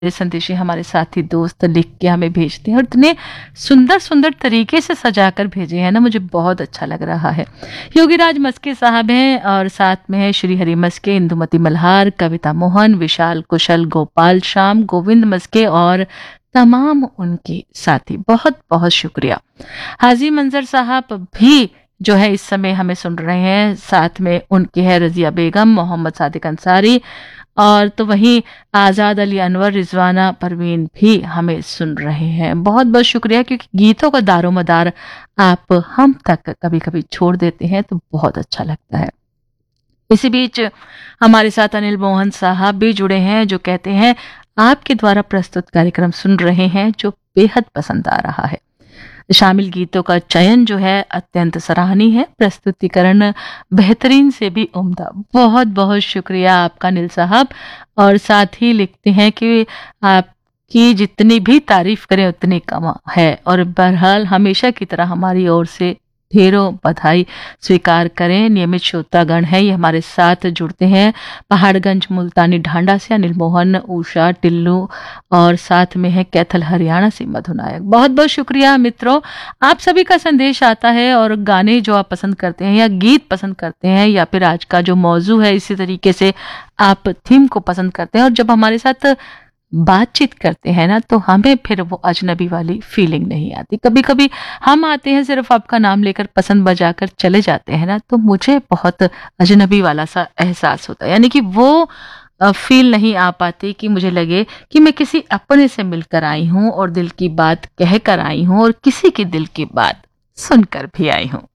संदेशे हमारे साथी दोस्त लिख के हमें भेजते हैं और इतने सुंदर सुंदर तरीके से सजाकर भेजे हैं ना, मुझे बहुत अच्छा लग रहा है। योगीराज मस्के साहब हैं और साथ में है श्री हरि मस्के, इंदुमती मल्हार, कविता मोहन, विशाल कुशल, गोपाल श्याम, गोविंद मस्के और तमाम उनके साथी। बहुत बहुत शुक्रिया। हाजी मंजर साहब भी जो है इस समय हमें सुन रहे हैं, साथ में उनके है रजिया बेगम, मोहम्मद सादिक अंसारी और तो वहीं आज़ाद अली अनवर, रिजवाना परवीन भी हमें सुन रहे हैं। बहुत बहुत शुक्रिया, क्योंकि गीतों का दारोमदार आप हम तक कभी कभी छोड़ देते हैं तो बहुत अच्छा लगता है। इसी बीच हमारे साथ अनिल मोहन साहब भी जुड़े हैं, जो कहते हैं आपके द्वारा प्रस्तुत कार्यक्रम सुन रहे हैं जो बेहद पसंद आ रहा है। शामिल गीतों का चयन जो है अत्यंत सराहनीय है, प्रस्तुतिकरण बेहतरीन से भी उम्दा। बहुत बहुत शुक्रिया आपका अनिल साहब। और साथ ही लिखते हैं कि आपकी जितनी भी तारीफ करें उतनी कम है, और बहरहाल हमेशा की तरह हमारी ओर से ढेरों बधाई स्वीकार करें। नियमित श्रोतागण है ये हमारे साथ जुड़ते हैं, पहाड़गंज मुल्तानी ढांडा से अनिल मोहन, उषा, टिल्लू और साथ में है कैथल हरियाणा से मधु नायक। बहुत बहुत शुक्रिया मित्रों, आप सभी का संदेश आता है और गाने जो आप पसंद करते हैं या गीत पसंद करते हैं या फिर आज का जो मौजू है इसी तरीके से आप थीम को पसंद करते हैं, और जब हमारे साथ बातचीत करते हैं ना तो हमें फिर वो अजनबी वाली फीलिंग नहीं आती। कभी कभी हम आते हैं सिर्फ आपका नाम लेकर, पसंद बजाकर चले जाते हैं ना, तो मुझे बहुत अजनबी वाला सा एहसास होता है, यानी कि वो फील नहीं आ पाती कि मुझे लगे कि मैं किसी अपने से मिलकर आई हूँ और दिल की बात कह कर आई हूँ और किसी की दिल की बात सुनकर भी आई हूँ।